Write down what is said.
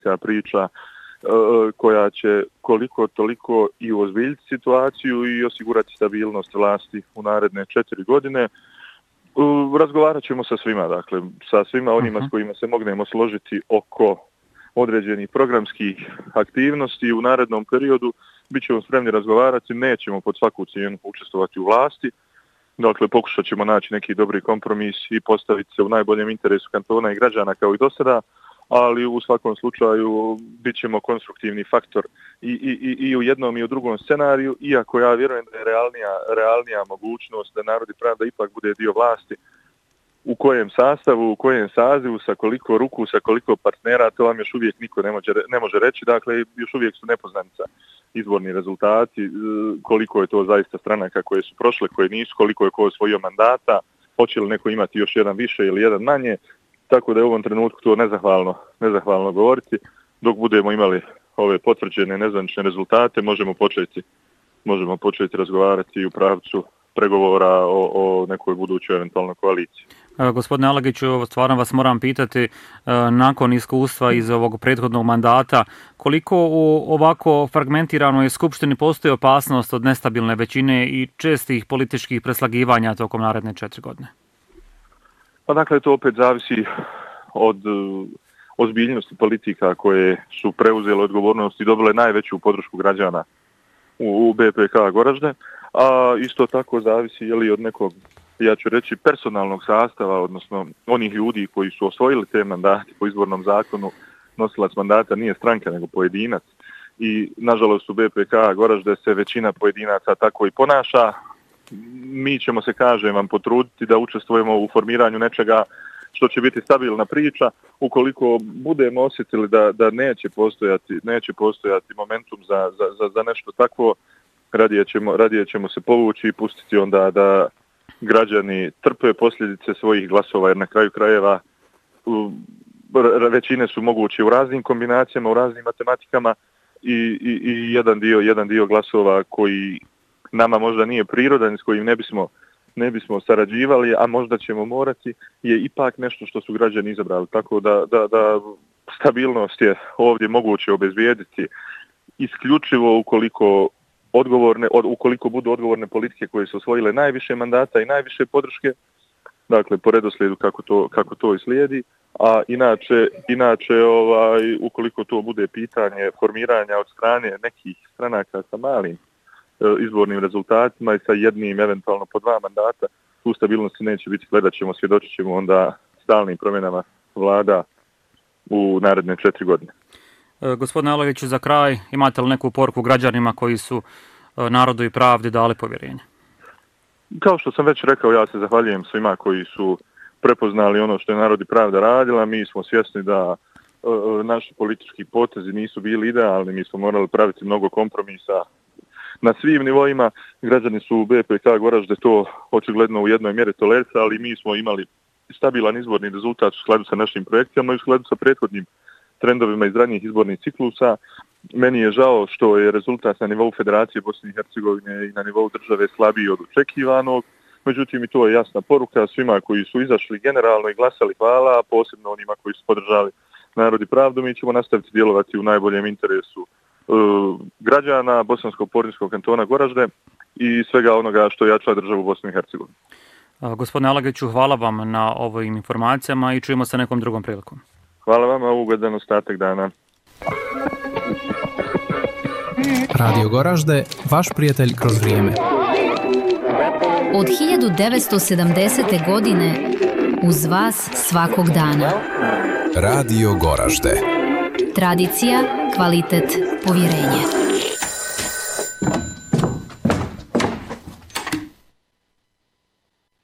politička priča koja će koliko toliko i uozbiljiti situaciju i osigurati stabilnost vlasti u naredne 4 godine. Razgovarat ćemo sa svima, dakle, sa svima onima s kojima se mognemo složiti oko određenih programskih aktivnosti u narednom periodu. Bićemo spremni razgovarati, nećemo pod svaku cijenu učestvovati u vlasti. Dakle, pokušat ćemo naći neki dobri kompromis i postaviti se u najboljem interesu kantona i građana kao i do sada, ali u svakom slučaju bit ćemo konstruktivni faktor i u jednom i u drugom scenariju, iako ja vjerujem da je realnija mogućnost da Narod i pravda ipak bude dio vlasti. U kojem sastavu, u kojem sazivu, sa koliko ruku, sa koliko partnera, to vam još uvijek niko ne može reći. Dakle, još uvijek su nepoznanica izborni rezultati, koliko je to zaista stranaka koje su prošle, koje nisu, koliko je ko osvojio mandata, hoće li neko imati još jedan više ili jedan manje. Tako da je u ovom trenutku to nezahvalno govoriti. Dok budemo imali ove potvrđene nezvanične rezultate, možemo početi razgovarati u pravcu pregovora o nekoj budućoj eventualnoj koaliciji. Gospodine Alagiću, stvarno vas moram pitati, nakon iskustva iz ovog prethodnog mandata, koliko u ovako fragmentiranoj skupštini postoji opasnost od nestabilne većine i čestih političkih preslagivanja tokom naredne 4 godine? Pa dakle, to opet zavisi od ozbiljnosti politika koje su preuzele odgovornost i dobile najveću podršku građana u BPK Goražde, a isto tako zavisi je li od nekog, ja ću reći, personalnog sastava, odnosno onih ljudi koji su osvojili te mandate po izbornom zakonu. Nosilac mandata nije stranka nego pojedinac i nažalost u BPK Goražde se većina pojedinaca tako i ponaša. Mi ćemo se, kažem vam, potruditi da učestvujemo u formiranju nečega što će biti stabilna priča. Ukoliko budemo osjetili da neće postojati momentum za nešto takvo, radije ćemo se povući i pustiti onda da građani trpe posljedice svojih glasova, jer na kraju krajeva većine su moguće u raznim kombinacijama, u raznim matematikama i jedan dio glasova koji nama možda nije prirodan, s kojim ne bismo sarađivali, a možda ćemo morati, je ipak nešto što su građani izabrali. Tako da stabilnost je ovdje moguće obezbijediti isključivo ukoliko budu odgovorne politike koje su osvojile najviše mandata i najviše podrške, dakle po redoslijedu kako to i slijedi, a inače ukoliko to bude pitanje formiranja od strane nekih stranaka sa malim izbornim rezultatima i sa jednim, eventualno po 2 mandata, tu stabilnosti neće biti. Svjedočit ćemo onda stalnim promjenama vlada u naredne 4 godine. Gospodine Alagiću, za kraj, imate li neku poruku građanima koji su Narodu i pravdi dali povjerenje? Kao što sam već rekao, ja se zahvaljujem svima koji su prepoznali ono što je Narod i pravda radila. Mi smo svjesni da naši politički potezi nisu bili idealni, mi smo morali praviti mnogo kompromisa na svim nivoima. Građani su u BPK Goražde to očigledno u jednoj mjeri tolerisali, ali mi smo imali stabilan izborni rezultat u skladu sa našim projekcijama i u skladu sa prethodnim trendovima iz ranijih izbornih ciklusa. Meni je žao što je rezultat na nivou Federacije Bosne i Hercegovine i na nivou države slabiji od očekivanog. Međutim, i to je jasna poruka svima koji su izašli generalno i glasali hvala, a posebno onima koji su podržali Narod i pravdu. Mi ćemo nastaviti djelovati u najboljem interesu građana Bosansko-Porinskog kantona Goražde i svega onoga što jača državu Bosne i Hercegovine. Gospodine Alagiću, hvala vam na ovim informacijama i čujemo se nekom drugom prilikom. Hvala vam, a ugodan ostatak dana. Radio Goražde, vaš prijatelj kroz vrijeme. Od 1970. godine uz vas svakog dana. Radio Goražde. Tradicija, kvalitet, povjerenje.